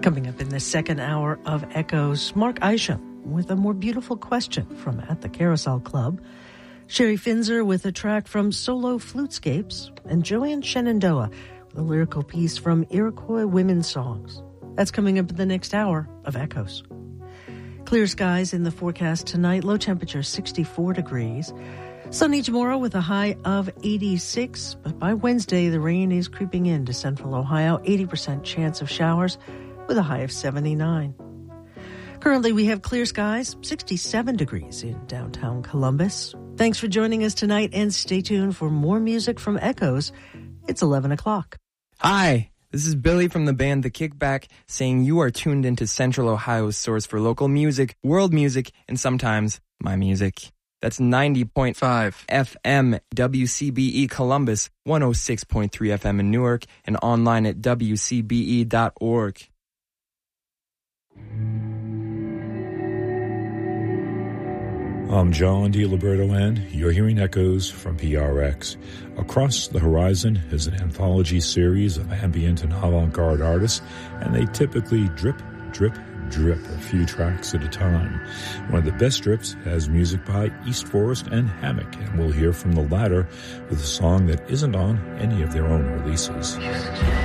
Coming up in the second hour of Echoes, Mark Isham with a more beautiful question from At the Carousel Club, Sherry Finzer with a track from Solo Flutescapes, and Joanne Shenandoah with a lyrical piece from Iroquois Women's Songs. That's coming up in the next hour of Echoes. Clear skies in the forecast tonight, low temperature 64 degrees. Sunny tomorrow with a high of 86, but by Wednesday the rain is creeping into central Ohio, 80% chance of showers with a high of 79. Currently we have clear skies, 67 degrees in downtown Columbus. Thanks for joining us tonight and stay tuned for more music from Echoes. It's 11 o'clock. Hi, this is Billy from the band The Kickback saying you are tuned into Central Ohio's source for local music, world music, and sometimes my music. That's 90.5 FM WCBE Columbus, 106.3 FM in Newark, and online at wcbe.org. I'm John DiLiberto, and you're hearing Echoes from PRX. Across the Horizon is an anthology series of ambient and avant-garde artists, and they typically drip, drip, drip a few tracks at a time. One of the best drips has music by East Forest and Hammock, and we'll hear from the latter with a song that isn't on any of their own releases.